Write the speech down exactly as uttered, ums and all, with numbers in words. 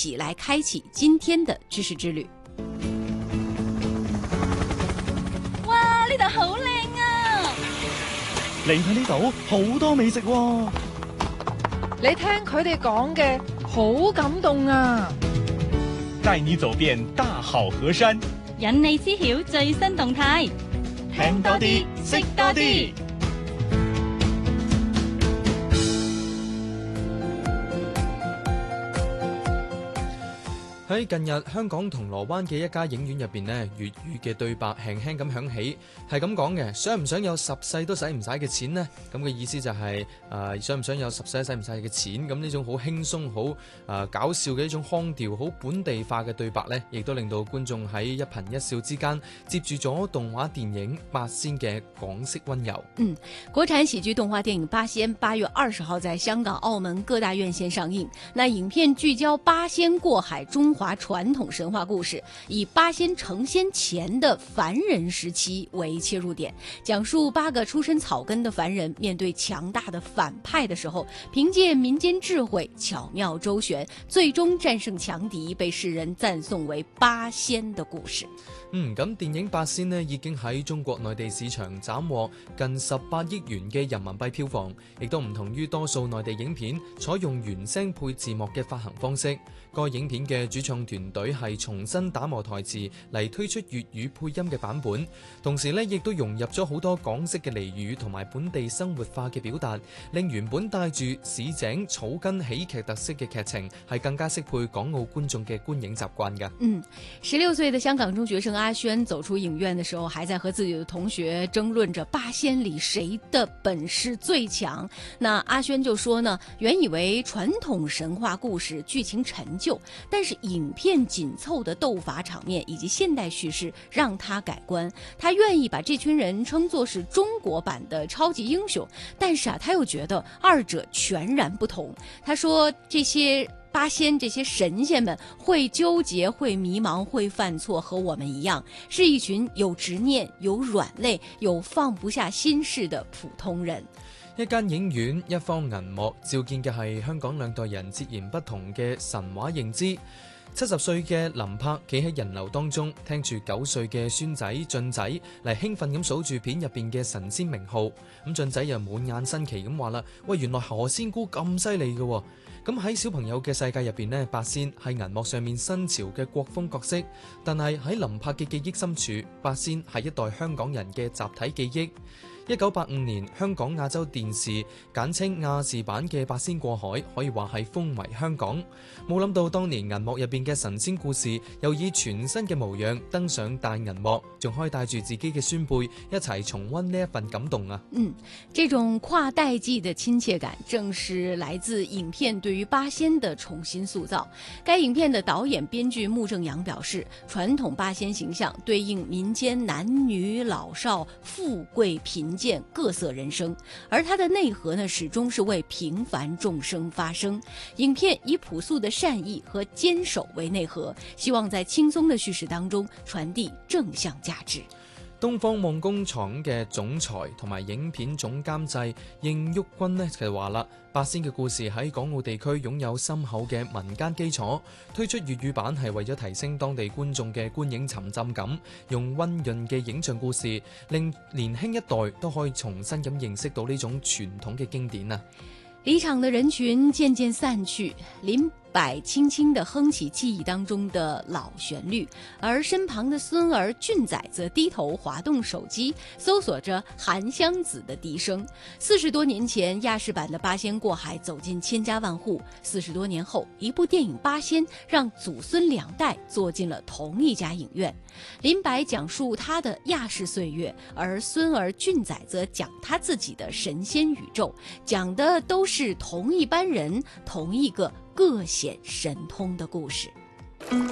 起来开启今天的知識之旅。 哇，呢度好靚啊！ 嚟睇呢度好多美食喎。 你聽佢哋講嘅好感動啊！ 帶你走遍大好河山， 引你知曉最新動態， 聽多啲，識多啲。 喺近日，香港銅鑼灣嘅一家影院入邊呢，粵語嘅對白輕輕咁響起，係咁講嘅：想唔想有十世都使唔晒嘅錢呢？咁嘅意思就係、是、誒、呃，想唔想有十世都使唔晒嘅錢？咁呢種好輕鬆、好誒、呃、搞笑嘅一種腔調、好本地化嘅對白呢，亦都令到觀眾喺一顰一笑之間，接住咗動畫電影《八仙》嘅港式溫柔。 嗯，國產喜劇動畫電影《八仙》八月二十號在香港、澳門各大院線上映。那影片聚焦八仙過海中華傳統神話故事，以八仙成仙前的凡人時期為切入點，講述八個出身草根的凡人面對強大的反派的時候，憑借民間智慧巧妙周旋，最終戰勝強敵，被世人讚頌為八仙的故事。 嗯，咁電影《八仙》呢已經喺中國內地市場斬獲近十八億元嘅人民幣票房，亦都唔同於多數內地影片採用原聲配字幕嘅發行方式。該影片嘅主創團隊係重新打磨台詞嚟推出粵語配音嘅版本，同時呢亦都融入咗好多港式嘅俚語同埋本地生活化嘅表達，令原本帶住市井草根喜劇特色嘅劇情係更加適配港澳觀眾嘅觀影習慣㗎。 嗯，十六歲的香港中學生阿軒走出影院的時候，還在和自己的同學爭論着八仙裏誰的本事最強。那阿軒就說呢，原以為傳統神話故事劇情陳舊，但是影片緊湊的鬥法場面以及現代敘事讓他改觀，他願意把這群人稱作是中國版的超級英雄，但是啊，他又覺得二者全然不同。他說這些八仙這些神仙們會糾結，會迷茫，會犯錯，和我們一樣，是一群有執念、有軟肋、有放不下心事的普通人。 一間影院，一方銀幕，照見嘅係香港兩代人截然不同嘅神話認知。七十歲嘅林柏企喺人流當中，聽住九歲嘅孫仔俊仔嚟興奮咁數住片入邊嘅神仙名號。咁俊仔又滿眼新奇咁話啦：喂，原來何仙姑咁犀利嘅。咁喺小朋友嘅世界入邊呢，八仙係銀幕上面新潮嘅國風角色，但係喺林柏嘅記憶深處，八仙係一代香港人嘅集體記憶。一九八五年，香港亞洲電視簡稱亞視版嘅《八仙過海》可以話係風靡香港。冇諗到當年銀幕入邊嘅神仙故事，又以全新嘅模樣登上大銀幕，仲可以帶住自己嘅孫輩一齊重溫呢一份感動啊！ 嗯，這種跨代際的親切感，正是來自影片對於八仙的重新塑造。該影片的導演編劇穆正陽表示，傳統八仙形象對應民間男女老少、富貴貧見各色人生，而它的內核呢，始終是為平凡眾生發聲。影片以樸素的善意和堅守為內核，希望在輕鬆的敘事當中傳遞正向價值。 東方夢工廠嘅總裁同埋影片總監製應旭君呢就話啦，八仙嘅故事喺港澳地區擁有深厚嘅民間基礎，推出粵語版係為咗提升當地觀眾嘅觀影沉浸感，用溫潤嘅影像故事，令年輕一代都可以重新咁認識到呢種傳統嘅經典啊！ 離場的人群漸漸散去，林柏輕輕地哼起記憶當中的老旋律，而身旁的孫兒俊仔則低頭滑動手機，搜索着韓湘子的笛聲。四十多年前，亞視版的《八仙過海》走進千家萬戶；四十多年後，一部電影《八仙》讓祖孫兩代坐進了同一家影院。林柏講述他的亞視歲月，而孫兒俊仔則講他自己的神仙宇宙，講的都是同一班人，同一個各顯神通的故事。